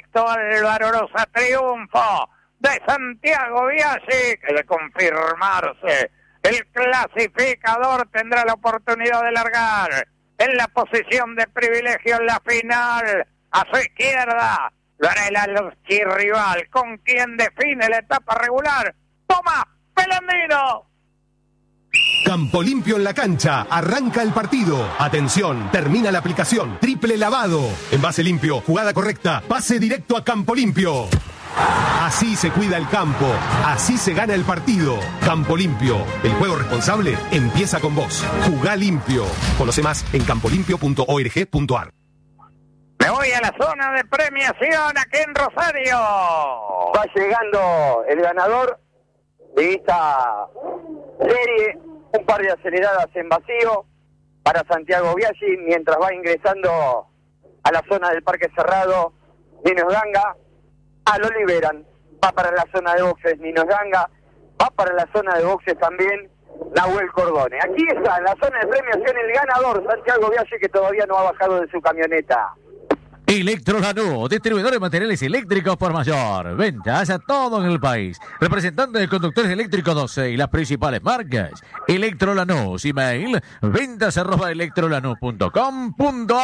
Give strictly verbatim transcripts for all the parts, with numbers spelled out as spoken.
sexto al valoroso triunfo de Santiago Biaggi, que de confirmarse el clasificador tendrá la oportunidad de largar en la posición de privilegio en la final. A su izquierda, lo hará el archirrival, con quien define la etapa regular, Tomás Pelandino. Campo Limpio en la cancha, arranca el partido. Atención, termina la aplicación. Triple lavado. Envase limpio, jugada correcta, pase directo a Campo Limpio. Así se cuida el campo, así se gana el partido. Campo Limpio, el juego responsable empieza con vos. Jugá limpio. Conoce más en campo limpio punto org punto ar. Me voy a la zona de premiación aquí en Rosario. Va llegando el ganador de esta serie, un par de aceleradas en vacío para Santiago Biaggi, mientras va ingresando a la zona del Parque Cerrado Nino Ganga. Ah, lo liberan, va para la zona de boxes Nino Ganga, va para la zona de boxes también Nahuel Cordone. Aquí está, en la zona de premiación, el ganador, Santiago Biaggi, que todavía no ha bajado de su camioneta. Electrolanú, distribuidor de materiales eléctricos por mayor. Ventas a todo en el país. Representante de conductores eléctricos doce y las principales marcas. Electrolanú, email, ventas arroba electrolanú punto com punto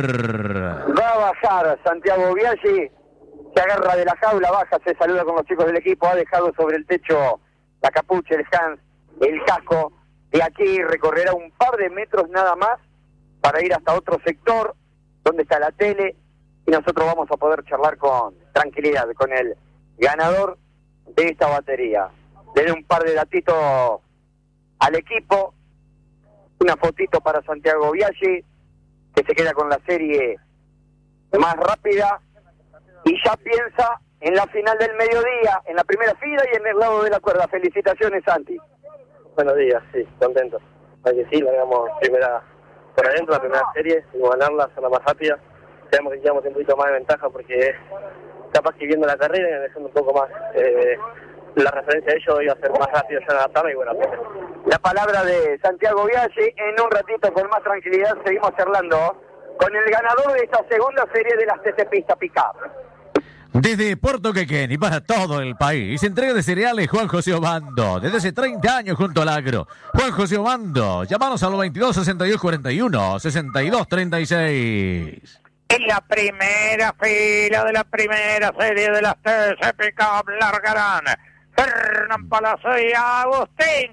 ar. Va a bajar Santiago Biaggi, se agarra de la jaula, baja, se saluda con los chicos del equipo, ha dejado sobre el techo la capucha, el Hans, el casco. De aquí recorrerá un par de metros nada más para ir hasta otro sector donde está la tele, y nosotros vamos a poder charlar con tranquilidad con el ganador de esta batería. Le doy un par de datitos al equipo, una fotito para Santiago Biaggi, que se queda con la serie más rápida y ya piensa en la final del mediodía, en la primera fila y en el lado de la cuerda. Felicitaciones, Santi. Buenos días, sí, contentos. Hay que sí, largamos primera por adentro, la primera serie, y ganarla, hacerla más rápida. Sabemos que llevamos un poquito más de ventaja porque capaz que viendo la carrera y dejando un poco más eh, la referencia de ellos iba a ser más rápido ya en adaptarme y bueno. La palabra de Santiago Biaggi, en un ratito con más tranquilidad seguimos charlando con el ganador de esta segunda serie de las T C Pista Pickup. Desde Puerto Quequén y para todo el país, entrega de cereales Juan José Obando. Desde hace treinta años junto al agro. Juan José Obando, llámanos al veintidós sesenta y dos cuarenta y uno, sesenta y dos treinta y seis. En la primera fila de la primera serie de las T C Pickup largarán Fernán Palazzo y Agustín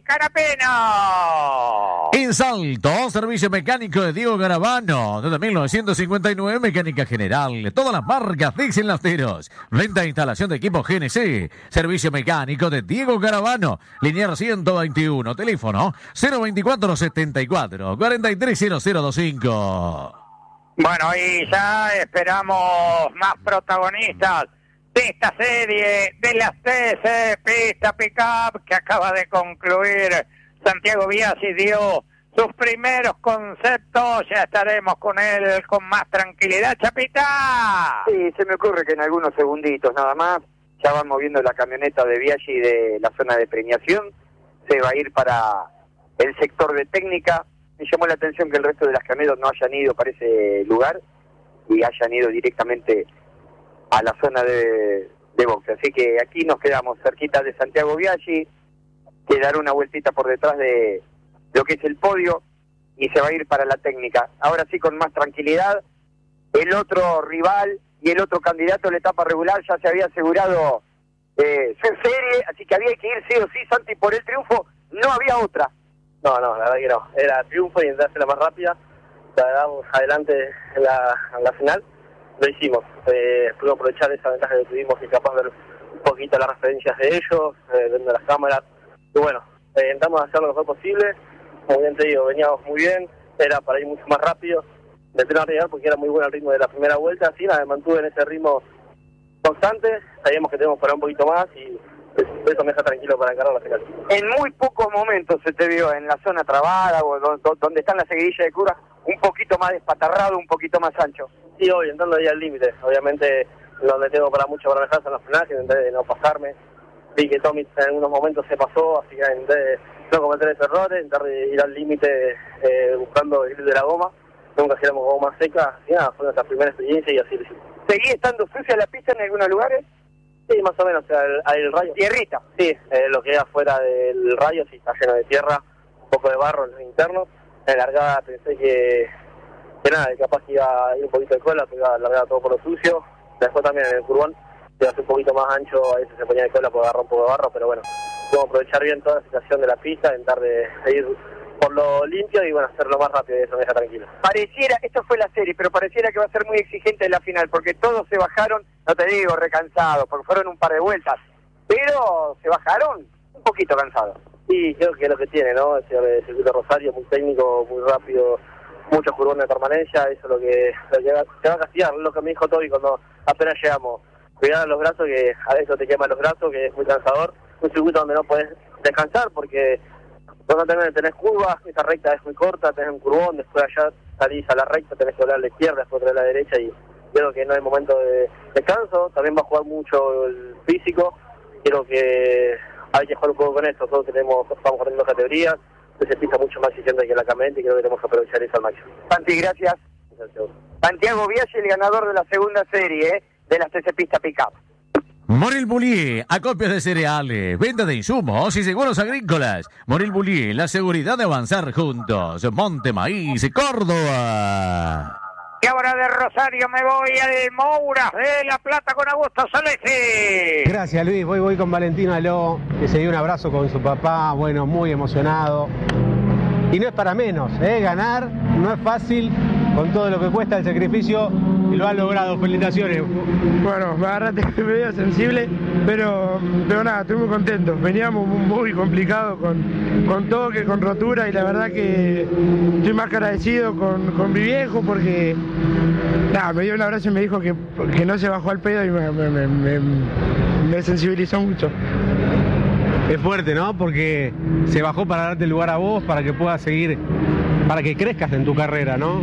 Carapena. En Salto, servicio mecánico de Diego Garavano. Desde mil novecientos cincuenta y nueve, mecánica general. Todas las marcas Dixon Lasteros. Venta e instalación de equipos G N C. Servicio mecánico de Diego Garavano. Linear ciento veintiuno. Teléfono cero veinticuatro setenta y cuatro cuarenta y tres cero cero veinticinco. Bueno, y ya esperamos más protagonistas de esta serie de las T C Pista Pickup que acaba de concluir. Santiago Biaggi dio sus primeros conceptos, ya estaremos con él con más tranquilidad. Chapita. Sí, se me ocurre que en algunos segunditos nada más ya van moviendo la camioneta de Biaggi de la zona de premiación, se va a ir para el sector de técnica. Me llamó la atención que el resto de las camionetas no hayan ido para ese lugar y hayan ido directamente a la zona de, de boxe. Así que aquí nos quedamos cerquita de Santiago Biaggi, que dará una vueltita por detrás de lo que es el podio y se va a ir para la técnica. Ahora sí, con más tranquilidad, el otro rival y el otro candidato de la etapa regular ya se había asegurado eh, su serie, así que había que ir sí o sí, Santi, por el triunfo, no había otra. No, no, la verdad que no. Era triunfo y entrarse la más rápida. La damos adelante en la, en la final. Lo hicimos. Eh, pudimos aprovechar esa ventaja que tuvimos y capaz de ver un poquito las referencias de ellos, eh, viendo las cámaras. Y bueno, eh, intentamos hacer lo mejor posible. Como bien te digo, veníamos muy bien. Era para ir mucho más rápido. Me tenía que llegar porque era muy bueno el ritmo de la primera vuelta. Así nada, me mantuve en ese ritmo constante. Sabíamos que teníamos que parar un poquito más y eso me deja tranquilo para encarar la final. En muy pocos momentos se te vio en la zona trabada o donde están las seguidillas de curva, un poquito más despatarrado, un poquito más ancho. Sí, hoy entrando ahí al límite. Obviamente, donde tengo para mucho para dejar son las finales, intenté no pasarme. Vi que Tommy en algunos momentos se pasó, así que intenté no cometer esos errores, intenté ir al límite eh, buscando el grip de la goma. Nunca hacíamos goma seca, y nada, fue nuestra primera experiencia y así lo hicimos. ¿Seguía estando sucia la pista en algunos lugares? Sí, más o menos, o sea, el, el rayo. Tierrita. Sí, eh, lo que es afuera del rayo sí está lleno de tierra, un poco de barro en los internos. En la largada pensé que, que nada, que capaz iba a ir un poquito de cola, pero iba a largar todo por lo sucio. Después también en el curvón, iba a ser un poquito más ancho, a veces se ponía de cola porque agarró un poco de barro, pero bueno, podemos aprovechar bien toda la situación de la pista, intentar de, de ir por lo limpio y bueno, hacerlo más rápido y eso me deja tranquilo. Pareciera, esto fue la serie, pero pareciera que va a ser muy exigente en la final, porque todos se bajaron, no te digo recansados, porque fueron un par de vueltas, pero se bajaron un poquito cansados. Sí, creo que es lo que tiene, ¿no? El circuito Rosario, muy técnico, muy rápido, muchos curvones de permanencia, eso es lo que, lo que va, te va a castigar, lo que me dijo Toby cuando apenas llegamos. Cuidado los brazos, que a veces te queman los brazos, que es muy cansador. Un circuito donde no puedes descansar porque vos no tenés, tenés curvas, esta recta es muy corta, tenés un curvón, después allá salís a la recta, tenés que doblar a la izquierda, después a la derecha y creo que no hay momento de descanso. También va a jugar mucho el físico, creo que hay que jugar un poco con esto. Todos tenemos, estamos corriendo categorías, se pista mucho más exigente que la Camente y creo que tenemos que aprovechar eso al máximo. Santi, gracias. Gracias. Santiago Biaggi, el ganador de la segunda serie, ¿eh? de las T C Pista Pickup. Moril Bullier, acopios de cereales, venta de insumos y seguros agrícolas. Moril Bullier, la seguridad de avanzar juntos. Monte Maíz, Córdoba. Y ahora de Rosario me voy al Moura de La Plata con Augusto Solesi. Gracias, Luis. Voy, voy con Valentino Aló, que se dio un abrazo con su papá, bueno, muy emocionado. Y no es para menos, ¿eh? Ganar no es fácil, con todo lo que cuesta el sacrificio, y lo han logrado. Felicitaciones. Bueno, me agarraste medio sensible, pero, pero nada, estoy muy contento. Veníamos muy complicados con, con toque, con rotura, y la verdad que estoy más que agradecido con, con mi viejo porque nada, me dio un abrazo y me dijo que, que no se bajó al pedo y me, me, me, me, me sensibilizó mucho. Es fuerte, ¿no? Porque se bajó para darte el lugar a vos, para que puedas seguir, para que crezcas en tu carrera, ¿no?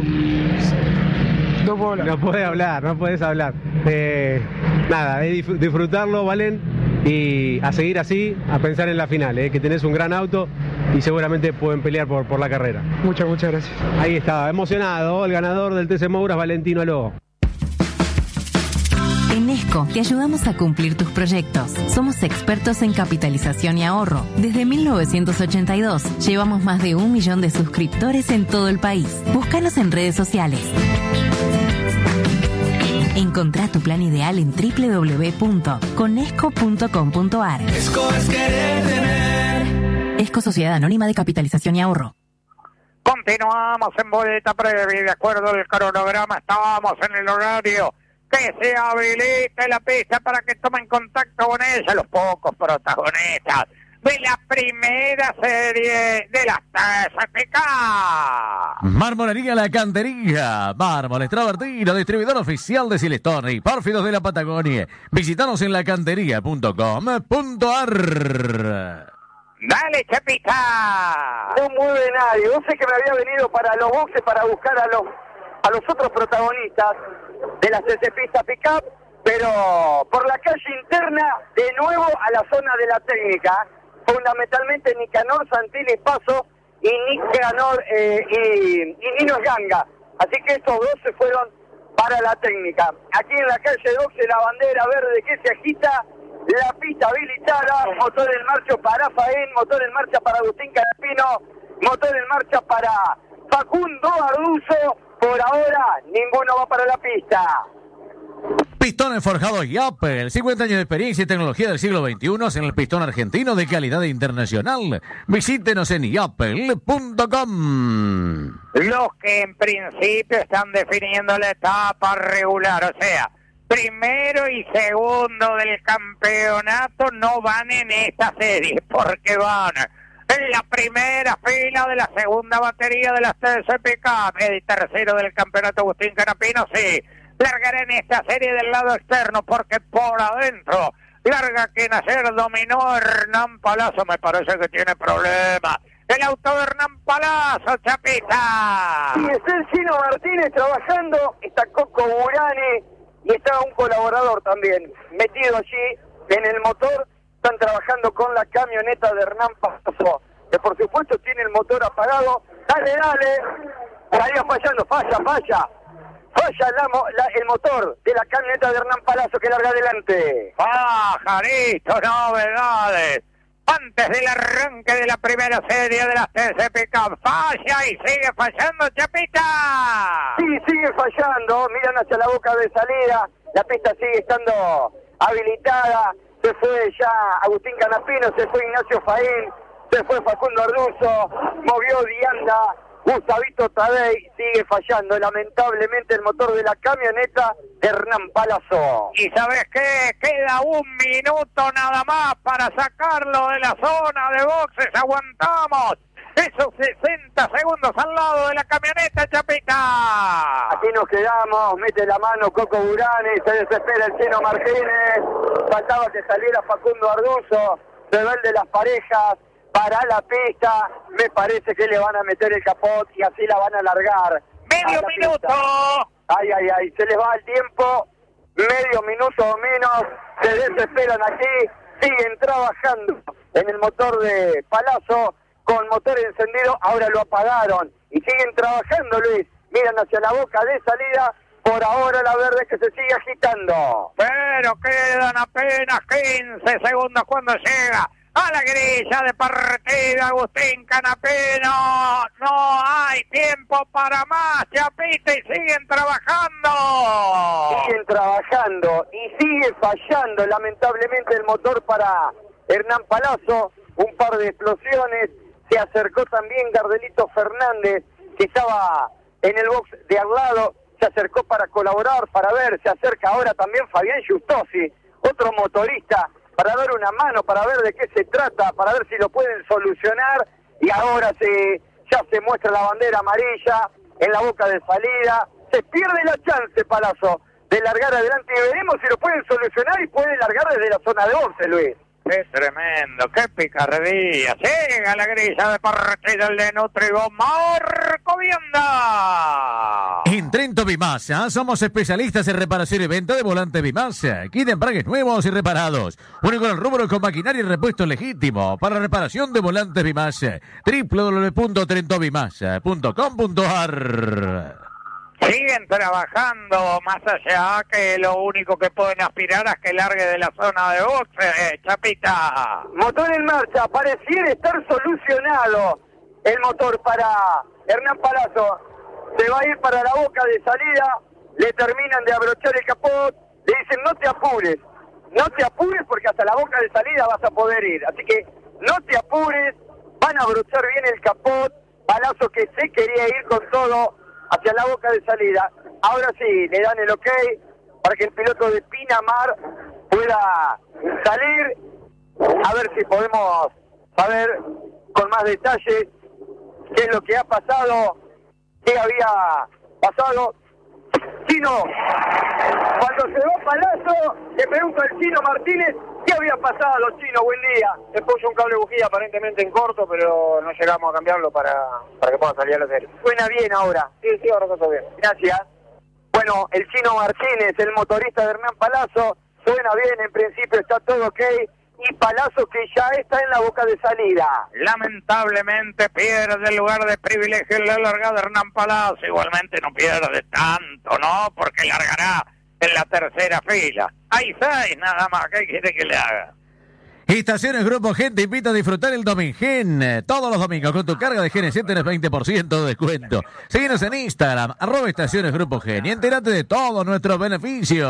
No puedo hablar. No puedes hablar, no puedes hablar. Eh, nada, es dif- disfrutarlo, Valen, y a seguir así, a pensar en la final, ¿eh? Que tenés un gran auto y seguramente pueden pelear por, por la carrera. Muchas, muchas gracias. Ahí estaba, emocionado, el ganador del T C Mouras, Valentino Aló. En Esco te ayudamos a cumplir tus proyectos. Somos expertos en capitalización y ahorro. Desde mil novecientos ochenta y dos llevamos más de un millón de suscriptores en todo el país. Búscanos en redes sociales. Encontrá tu plan ideal en doble u doble u doble u punto conesco punto com punto a r. Esco es querer tener. Esco Sociedad Anónima de Capitalización y Ahorro. Continuamos en vuelta previa y de acuerdo al cronograma estábamos en el horario que se habilite la pista para que tomen contacto con ella los pocos protagonistas de la primera serie de las T C P K. Marmolería La Cantería, mármoles travertino, distribuidor oficial de Silestone y Pórfidos de la Patagonia. Visítanos en la cantería punto com punto a r. Dale, Chapita. No mueve nadie. Yo sé que me había venido para los boxes para buscar a los a los otros protagonistas de las T C Pista Pickup, pero por la calle interna, de nuevo a la zona de la técnica, fundamentalmente Nicanor Santilli Paso y Nicanor eh, y, y Nino Ganga. Así que estos dos se fueron para la técnica. Aquí en la calle doce, la bandera verde que se agita, la pista habilitada, motor en marcha para Faén, motor en marcha para Agustín Carapino, motor en marcha para Facundo Arduzo. Por ahora, ninguno va para la pista. Pistones forjados Yapel, cincuenta años de experiencia y tecnología del siglo veintiuno en el pistón argentino de calidad internacional. Visítenos en yapel punto com. Los que en principio están definiendo la etapa regular, o sea, primero y segundo del campeonato no van en esta serie, porque van en la primera fila de la segunda batería de las T C P K, el tercero del campeonato Agustín Canapino, sí, largará en esta serie del lado externo, porque por adentro larga quien ayer dominó Hernán Palazzo, me parece que tiene problemas. El auto de Hernán Palazzo, Chapita. Y está el Chino Martínez trabajando, está Coco Burani y está un colaborador también metido allí en el motor. Están trabajando con la camioneta de Hernán Palazzo, que por supuesto tiene el motor apagado. Dale, dale. Estaría fallando, falla, falla. Falla la, la, el motor de la camioneta de Hernán Palazzo que larga adelante. Pajarito, novedades. Antes del arranque de la primera serie de las T C Pickup, falla y sigue fallando Chapita. Sí, sigue fallando, miran hacia la boca de salida, la pista sigue estando habilitada, se fue ya Agustín Canapino, se fue Ignacio Faín, se fue Facundo Arduzo, movió Dianda, Gustavito Tadei, sigue fallando lamentablemente el motor de la camioneta de Hernán Palazzo. ¿Y sabes qué? Queda un minuto nada más para sacarlo de la zona de boxes. Aguantamos esos sesenta segundos al lado de la camioneta, Chapita. Aquí nos quedamos, mete la mano Coco Burani, se desespera el Chino Martínez, faltaba que saliera Facundo Arduzo, se ve el de las parejas. Para la pista, me parece que le van a meter el capot y así la van a alargar. ¡Medio minuto! Pista. Ay, ay, ay, se les va el tiempo, medio minuto o menos, se desesperan aquí, siguen trabajando en el motor de Palazzo, con motor encendido, ahora lo apagaron, y siguen trabajando, Luis, miran hacia la boca de salida, por ahora la verde que se sigue agitando. Pero quedan apenas quince segundos cuando llega a la grilla de partida Agustín Canapino. No hay tiempo para más, Chapita, y siguen trabajando. Siguen trabajando y sigue fallando lamentablemente el motor para Hernán Palazzo. Un par de explosiones. Se acercó también Gardelito Fernández, que estaba en el box de al lado. Se acercó para colaborar, para ver. Se acerca ahora también Fabián Giustosi, otro motorista, para dar una mano, para ver de qué se trata, para ver si lo pueden solucionar, y ahora se ya se muestra la bandera amarilla en la boca de salida, se pierde la chance Palazzo de largar adelante, y veremos si lo pueden solucionar y pueden largar desde la zona de once, Luis. ¡Qué tremendo! ¡Qué picardía! Llega la grilla de partida el de Nutribón, Marco Vianda. En Trento Bimasa somos especialistas en reparación y venta de volantes Bimasa. Kit de embragues nuevos y reparados. Único en el rubro con maquinaria y repuesto legítimo para reparación de volantes Bimasa. doble u doble u doble u punto trento bimasa punto com punto a r. Siguen trabajando, más allá que lo único que pueden aspirar es que largue de la zona de boxe, eh, Chapita. Motor en marcha, pareciera estar solucionado el motor para Hernán Palazzo. Se va a ir para la boca de salida, le terminan de abrochar el capot, le dicen no te apures, no te apures porque hasta la boca de salida vas a poder ir. Así que no te apures, van a abrochar bien el capot, Palazzo que se quería ir con todo hacia la boca de salida. Ahora sí, le dan el ok para que el piloto de Pinamar pueda salir. A ver si podemos saber con más detalle qué es lo que ha pasado, qué había pasado. Chino, cuando se va Palazzo, le pregunto al Chino Martínez qué había pasado. Chino, buen día. Se puso un cable bujía aparentemente en corto, pero no llegamos a cambiarlo para, para que pueda salir a la serie. Suena bien ahora. Sí, sí, ahora está todo bien. Gracias. Bueno, el Chino Martínez, el motorista de Hernán Palazzo, suena bien, en principio está todo ok. Y Palazzo que ya está en la boca de salida. Lamentablemente pierde el lugar de privilegio en la largada Hernán Palazzo. Igualmente no pierde tanto, ¿no? Porque largará en la tercera fila. Hay seis nada más. ¿Qué quiere que le haga? Estaciones Grupo Gen te invita a disfrutar el Domingen. Todos los domingos con tu carga de G N C tenés veinte por ciento de descuento. Síguenos en Instagram, arroba Estaciones Grupo Gen, y entérate de todos nuestros beneficios.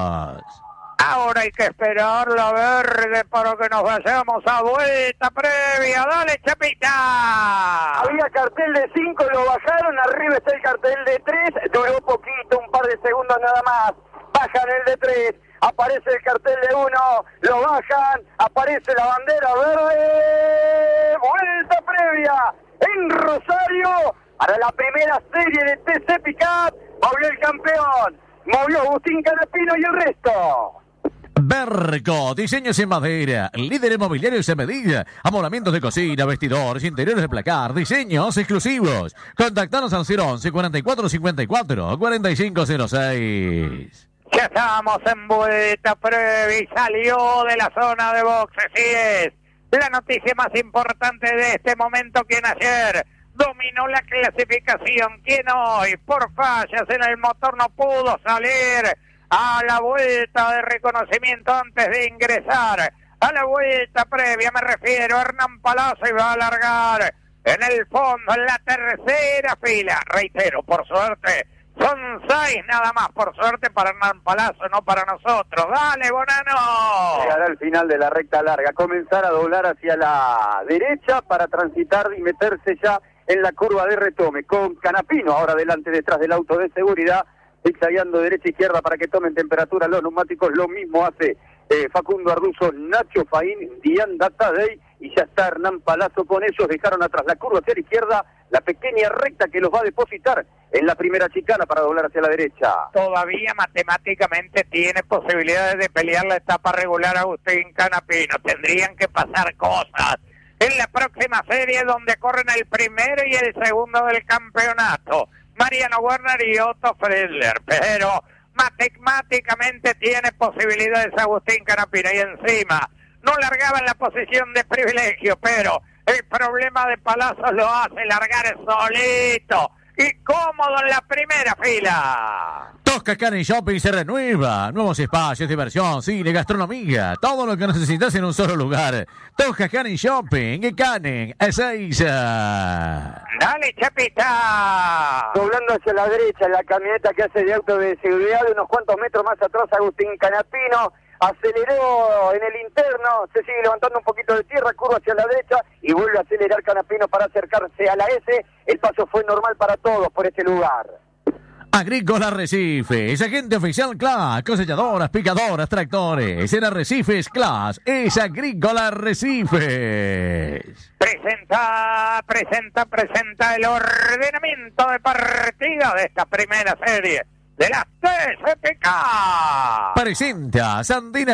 Ahora hay que esperar la verde para que nos vayamos a vuelta previa. ¡Dale, Chapita! Había cartel de cinco, lo bajaron. Arriba está el cartel de tres. Duró poquito, un par de segundos nada más. Bajan el de tres. Aparece el cartel de uno. Lo bajan. Aparece la bandera verde. Vuelta previa en Rosario para la primera serie de T C Pickup. Movió el campeón. Movió Agustín Canapino y el resto. Berco, diseños en madera, líder en mobiliarios en medida, amolamientos de cocina, vestidores, interiores de placar, diseños exclusivos. Contactanos al cero once, cuarenta y cuatro cincuenta y cuatro, cuarenta y cinco cero seis. Ya estamos en vuelta previa y salió de la zona de boxes. Sí es la noticia más importante de este momento, que en ayer dominó la clasificación. Quien hoy, por fallas en el motor, no pudo salir a la vuelta de reconocimiento antes de ingresar a la vuelta previa, me refiero a Hernán Palazzo, y va a alargar en el fondo, en la tercera fila. Reitero, por suerte, son seis nada más, por suerte para Hernán Palazzo, no para nosotros. Dale, Bonano. Llegará al final de la recta larga, comenzar a doblar hacia la derecha para transitar y meterse ya en la curva de retome, con Canapino ahora delante, detrás del auto de seguridad, zigzagueando derecha e izquierda para que tomen temperatura los neumáticos. Lo mismo hace eh, Facundo Arduzo, Nacho Faín, Dianda Tadei, y ya está Hernán Palazzo con ellos. Dejaron atrás la curva hacia la izquierda, la pequeña recta que los va a depositar en la primera chicana para doblar hacia la derecha. Todavía matemáticamente tiene posibilidades de pelear la etapa regular Agustín Canapino. Tendrían que pasar cosas en la próxima serie donde corren el primero y el segundo del campeonato, Mariano Werner y Otto Friedler, pero matemáticamente tiene posibilidades Agustín Canapino, y encima no largaba en la posición de privilegio, pero el problema de Palazzo lo hace largar solito y cómodo en la primera fila. Tosca Canning Shopping se renueva. Nuevos espacios, diversión, cine, gastronomía. Todo lo que necesitas en un solo lugar. Tosca Canning Shopping, Canning, Ezeiza. Dale, Chapita. Doblando hacia la derecha, la camioneta que hace de auto de seguridad, unos cuantos metros más atrás, Agustín Canapino. Aceleró en el interno, se sigue levantando un poquito de tierra, curva hacia la derecha y vuelve a acelerar Canapino para acercarse a la S. El paso fue normal para todos por este lugar. Agrícola Arrecife, es agente oficial Class, cosechadoras, picadoras, tractores. En Arrecifes Class, es Agrícola Arrecifes. Presenta, presenta, presenta el ordenamiento de partida de esta primera serie de las T C P K. Presenta Sandina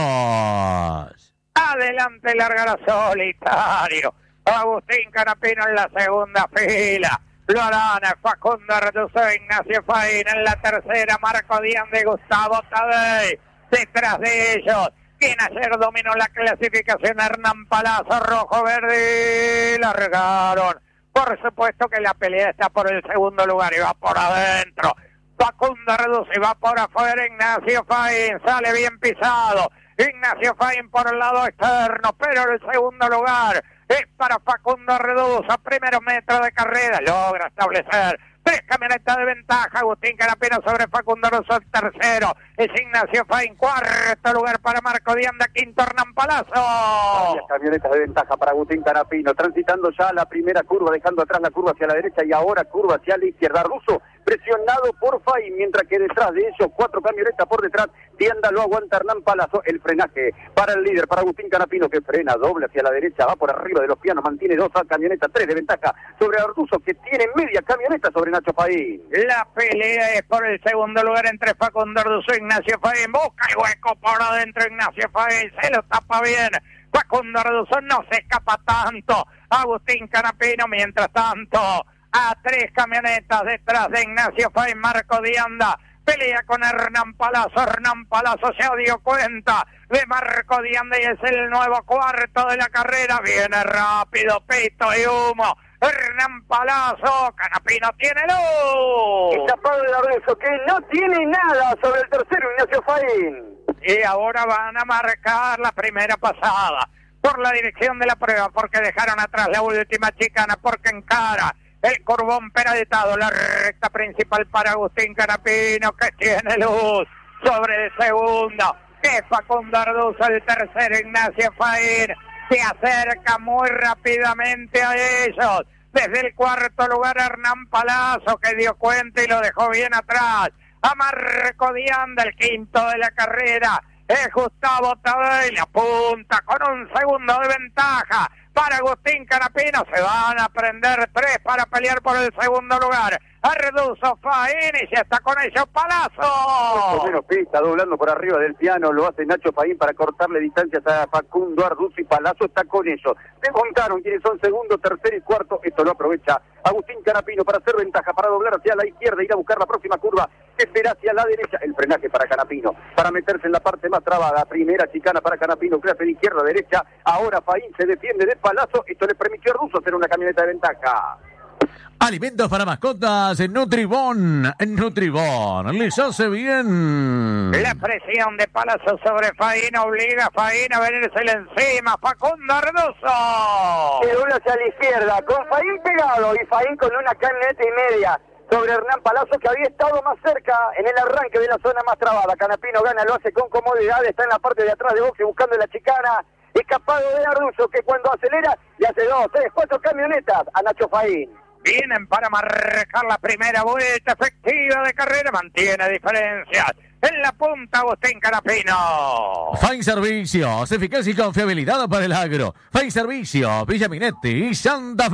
Hermanos. Adelante largará solitario Agustín Canapino en la segunda fila. Lo harán Facundo Arduzo, Ignacio Faín en la tercera, Marco Dianda y Gustavo Tadei detrás de ellos. Quien ayer dominó la clasificación, Hernán Palazzo, rojo, verde, largaron. Por supuesto que la pelea está por el segundo lugar y va por adentro. Facundo reduce, va por afuera Ignacio Faín, sale bien pisado. Ignacio Faín por el lado externo, pero el segundo lugar es para Facundo Reduzo. Primeros metros de carrera, logra establecer tres camionetas de ventaja. Agustín Canapino sobre Facundo Reduzo, el tercero es Ignacio Faín, cuarto lugar para Marco Dianda, quinto Hernán Palazzo. Varias camionetas de ventaja para Agustín Canapino, transitando ya la primera curva, dejando atrás la curva hacia la derecha y ahora curva hacia la izquierda. Arduzo presionado por Faín, mientras que detrás de ellos cuatro camionetas por detrás. Dianda lo aguanta Hernán Palazzo. El frenaje para el líder, para Agustín Canapino, que frena doble hacia la derecha, va por arriba de los pianos, mantiene dos camionetas, tres de ventaja sobre Arduzo, que tiene media camioneta sobre Nacho Faín. La pelea es por el segundo lugar entre Facundo Arduzo e Ignacio Faín. Busca el hueco por adentro Ignacio Faín, se lo tapa bien Facundo Arduzo, no se escapa tanto Agustín Canapino. Mientras tanto, a tres camionetas detrás de Ignacio Faín, Marco Dianda pelea con Hernán Palazzo. Hernán Palazzo se dio cuenta de Marco Dianda y es el nuevo cuarto de la carrera. Viene rápido, pito y humo Hernán Palazzo. Canapino tiene luz. Y tapado de Arduzo, que no tiene nada sobre el tercero, Ignacio Faín. Y ahora van a marcar la primera pasada por la dirección de la prueba, porque dejaron atrás la última chicana, porque encara el curvón penalizado, la recta principal para Agustín Canapino, que tiene luz sobre el segundo, que Facundo Arduzo, el tercero Ignacio Faín, se acerca muy rápidamente a ellos. Desde el cuarto lugar Hernán Palazzo, que dio cuenta y lo dejó bien atrás a Marco Dianda, el quinto de la carrera es Gustavo Tadei, le apunta con un segundo de ventaja para Agustín Canapino. Se van a prender tres para pelear por el segundo lugar. Arduzo, Faín, y ya está con ellos Palazzo. Menos pista, doblando por arriba del piano, lo hace Nacho Faín para cortarle distancias a Facundo Arduzo, y Palazzo está con ellos. Se contaron quienes son segundo, tercero y cuarto. Esto lo aprovecha Agustín Canapino para hacer ventaja, para doblar hacia la izquierda, ir a buscar la próxima curva, que será hacia la derecha. El frenaje para Canapino, para meterse en la parte más trabada. Primera chicana para Canapino, clase de izquierda, derecha. Ahora Faín se defiende de Palazzo. Esto le permitió a Arduzo hacer una camioneta de ventaja. Alimentos para mascotas en Nutribón. En Nutribón les hace bien. La presión de Palazzo sobre Faín obliga a Faín a venírsele encima. Facundo Arduzo. Se dobla hacia la izquierda, con Faín pegado y Faín con una caneta y media sobre Hernán Palazzo, que había estado más cerca en el arranque de la zona más trabada. Canapino gana, lo hace con comodidad, está en la parte de atrás de boxe buscando la chicana. Escapado de Arduzo, que cuando acelera le hace dos, tres, cuatro camionetas a Nacho Faín. Vienen para marcar la primera vuelta efectiva de carrera, mantiene diferencias. En la punta, Agustín Canapino. Fain Servicios, eficacia y confiabilidad para el agro. Fain Servicios, Villa Minetti y Santa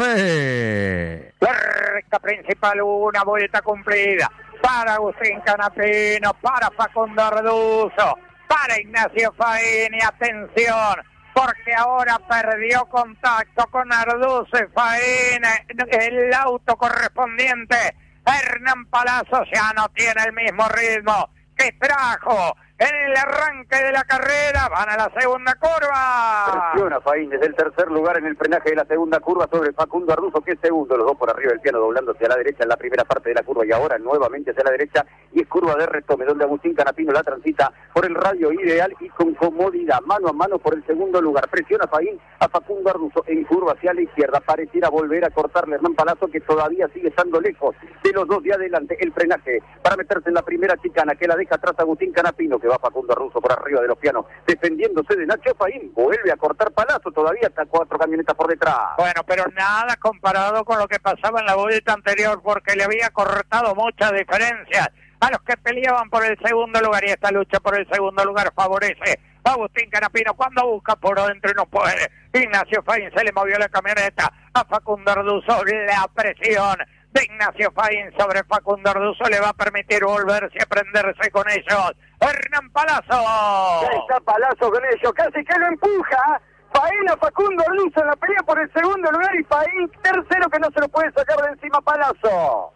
Fe. La recta principal, una vuelta cumplida. Para Agustín Canapino, para Facundo Arduzo, para Ignacio Faín. Y atención, porque ahora perdió contacto con Arduzo y Faín. El auto correspondiente, Hernán Palazzo, ya no tiene el mismo ritmo que trajo en el arranque de la carrera. Van a la segunda curva. Presiona Faín desde el tercer lugar en el frenaje de la segunda curva sobre Facundo Arduzo, que es segundo. Los dos por arriba del piano, doblando hacia la derecha en la primera parte de la curva y ahora nuevamente hacia la derecha, y es curva de retome donde Agustín Canapino la transita por el radio ideal y con comodidad, mano a mano por el segundo lugar. Presiona Faín a Facundo Arduzo en curva hacia la izquierda, pareciera volver a cortarle Hernán Palazzo, que todavía sigue estando lejos de los dos de adelante. El frenaje para meterse en la primera chicana, que la deja atrás Agustín Canapino, que va Facundo Arduzo por arriba de los pianos, defendiéndose de Nacho Faín. Vuelve a cortar Palazzo, todavía está cuatro camionetas por detrás. Bueno, pero nada comparado con lo que pasaba en la vuelta anterior, porque le había cortado muchas diferencias a los que peleaban por el segundo lugar, y esta lucha por el segundo lugar favorece a Agustín Canapino cuando busca por adentro y no puede. Ignacio Faín, se le movió la camioneta a Facundo Arduzo. La presión de Ignacio Faín sobre Facundo Arduzo le va a permitir volverse a prenderse con ellos. Hernán Palazzo. Ya está Palazzo con ellos, casi que lo empuja. Faín a Facundo Arduzo en la pelea por el segundo lugar, y Faín tercero, que no se lo puede sacar de encima Palazzo.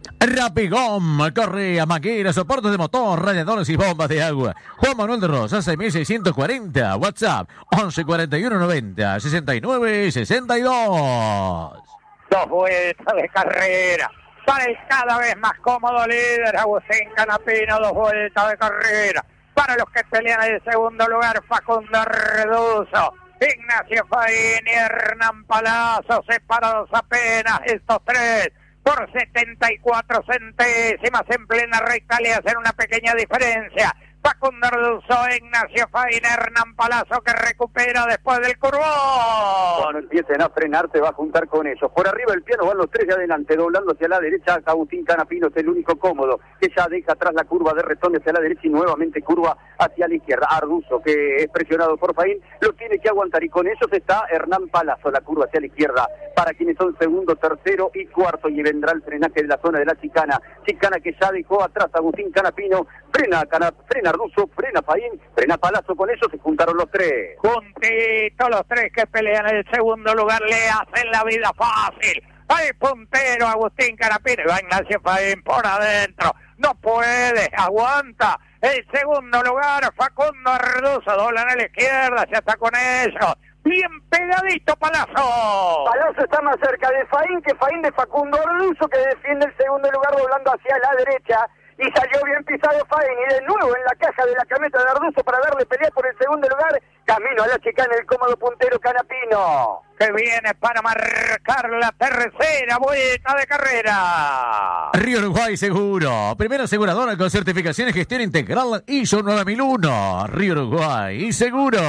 Rapigom, correa, mangueras, soportes de motor, radiadores y bombas de agua. Juan Manuel de Rosas, seis mil seiscientos cuarenta. WhatsApp, once cuarenta y uno noventa, sesenta y nueve sesenta y dos. Dos vueltas de carrera para el cada vez más cómodo líder Agustín Canapino. Dos vueltas de carrera para los que pelean en el segundo lugar, Facundo Arduzo, Ignacio Faín y Hernán Palazzo, separados apenas estos tres por setenta y cuatro centésimas en plena recta. Le hacen una pequeña diferencia Facundo Arduzo, Ignacio Faín, Hernán Palazzo, que recupera después del curvón. Cuando empiecen a frenar, se va a juntar con ellos. Por arriba del piano van los tres de adelante, doblando hacia la derecha. Agustín Canapino es el único cómodo, que ya deja atrás la curva de retorno hacia la derecha y nuevamente curva hacia la izquierda. Arduzo, que es presionado por Faín, lo tiene que aguantar, y con ellos está Hernán Palazzo. La curva hacia la izquierda para quienes son segundo, tercero y cuarto, y vendrá el frenaje de la zona de la chicana. Chicana que ya dejó atrás Agustín Canapino. Frena, Cana, frena Arduzo, frena Faín, frena Palazzo. Con ellos se juntaron los tres. Juntitos los tres que pelean en el segundo lugar, le hacen la vida fácil al puntero Agustín Canapino. Y va Ignacio Faín por adentro, no puede, aguanta el segundo lugar. Facundo Arduzo dobla a la izquierda, ya está con ellos. Bien pegadito Palazzo. Palazzo está más cerca de Faín que Faín de Facundo Arduzo, que defiende el segundo lugar doblando hacia la derecha. Y salió bien pisado Faín, y de nuevo en la caja de la camioneta de Arduzo para darle pelea por el segundo lugar. Camino a la chicana el cómodo puntero Canapino, que viene para marcar la tercera vuelta de carrera. Río Uruguay Seguro, primera aseguradora con certificación y gestión integral I S O nueve mil uno. Río Uruguay y Seguros.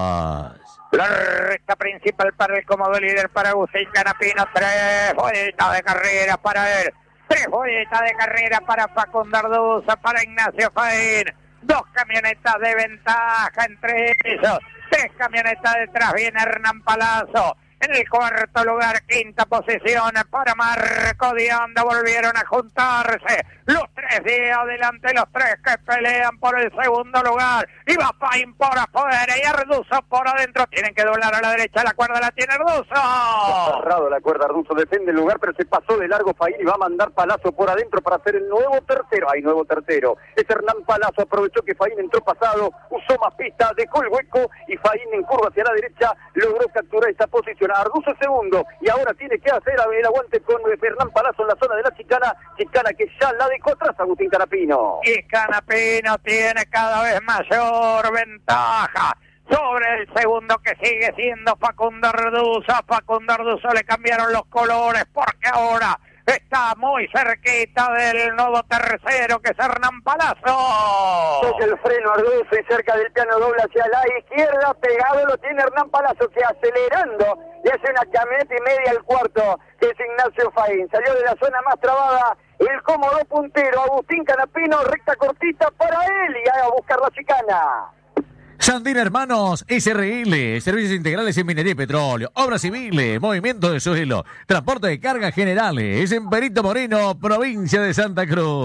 La recta principal para el cómodo líder, para Agustín Canapino. Tres vueltas de carrera para él. Tres vueltas de carrera para Facundo Arduzo, para Ignacio Faín. Dos camionetas de ventaja entre ellos. Tres camionetas detrás viene Hernán Palazzo. En el cuarto lugar, quinta posición para Marco Dionda. Volvieron a juntarse los tres de adelante, los tres que pelean por el segundo lugar. Y va Faín por afuera y Arduzo por adentro. Tienen que doblar a la derecha, la cuerda la tiene Arduzo. Cerrado la cuerda, Arduzo defende el lugar, pero se pasó de largo Faín y va a mandar Palazzo por adentro para hacer el nuevo tercero. Hay nuevo tercero. Es Hernán Palazzo, aprovechó que Faín entró pasado, usó más pista, dejó el hueco, y Faín en curva hacia la derecha logró capturar esta posición. presiona. Arduzo segundo. Y ahora tiene que hacer el aguante con Fernán Palazzo en la zona de la chicana. Chicana que ya la dejó atrás Agustín Canapino. Y Canapino tiene cada vez mayor ventaja sobre el segundo, que sigue siendo Facundo Arduzo. A Facundo Arduzo le cambiaron los colores porque ahora está muy cerquita del nuevo tercero, que es Hernán Palazzo. Toca el freno Arduzo y cerca del piano dobla hacia la izquierda. Pegado lo tiene Hernán Palazzo, que acelerando le hace una camioneta y media al cuarto, que es Ignacio Faín. Salió de la zona más trabada el cómodo puntero Agustín Canapino, recta cortita para él y a buscar la chicana. Sandina Hermanos, S R L, servicios integrales en minería y petróleo, obras civiles, movimiento de suelo, transporte de cargas generales, en Perito Moreno, provincia de Santa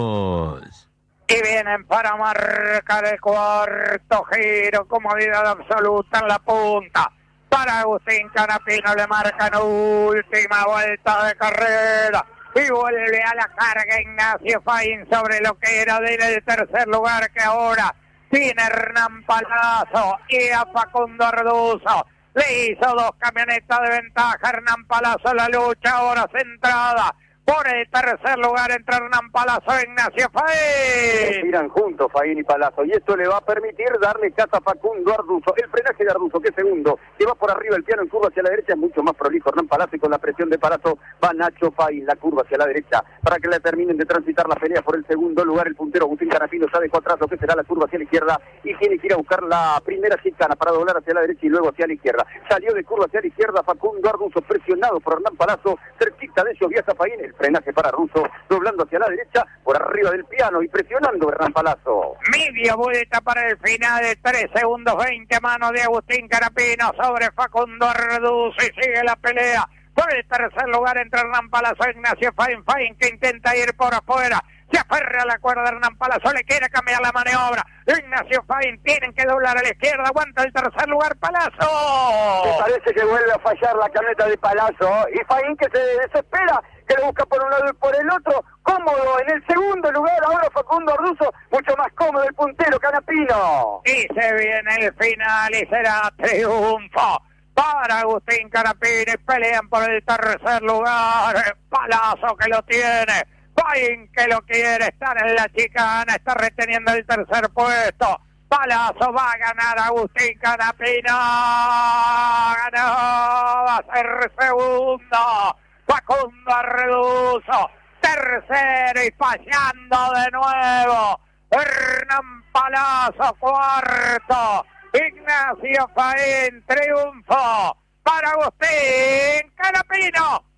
Cruz. Y vienen para marcar el cuarto giro, comodidad absoluta en la punta. Para Agustín Canapino le marcan última vuelta de carrera. Y vuelve a la carga Ignacio Faín sobre lo que era del tercer lugar, que ahora tiene Hernán Palazzo, y a Facundo Arduzo le hizo dos camionetas de ventaja. Hernán Palazzo en la lucha, ahora centrada por el tercer lugar entre Hernán Palazzo e Ignacio Faín. Tiran juntos Faín y Palazzo, y esto le va a permitir darle casa a Facundo Arduzo. El frenaje de Arduzo, que es segundo, que va por arriba el piano en curva hacia la derecha, es mucho más prolijo Hernán Palazzo, y con la presión de Palazzo va Nacho Faín, la curva hacia la derecha, para que le terminen de transitar la pelea por el segundo lugar. El puntero Agustín Canapino ya dejó atrás lo que será la curva hacia la izquierda, y tiene que ir a buscar la primera chicana para doblar hacia la derecha y luego hacia la izquierda. Salió de curva hacia la izquierda Facundo Arduzo, presionado por Hernán Palazzo, cerquita de ellos viaja Faín, el frenaje para Arduzo, doblando hacia la derecha, por arriba del piano y presionando Hernán Palazzo. Media vuelta para el final, de tres segundos veinte, mano de Agustín Canapino sobre Facundo Arduzo, y sigue la pelea por el tercer lugar entre Hernán Palazzo e Ignacio Faín. Faín, que intenta ir por afuera, se aferra a la cuerda. Hernán Palazzo le quiere cambiar la maniobra. Ignacio Faín tienen que doblar a la izquierda, aguanta el tercer lugar Palazzo. Me parece que vuelve a fallar la camioneta de Palazzo, y Faín, que se desespera, que lo busca por un lado y por el otro, cómodo en el segundo lugar. Ahora Facundo Arduzo, mucho más cómodo el puntero Canapino. Y se viene el final y será triunfo para Agustín Canapino, y pelean por el tercer lugar. Palazzo, que lo tiene, Faín, que lo quiere, están en la chicana, está reteniendo el tercer puesto. Palazzo va a ganar Agustín Canapino, ganó, va a ser segundo Facundo Arduzo, tercero y fallando de nuevo Hernán Palazzo, cuarto Ignacio Faín. Triunfo para Agustín Canapino.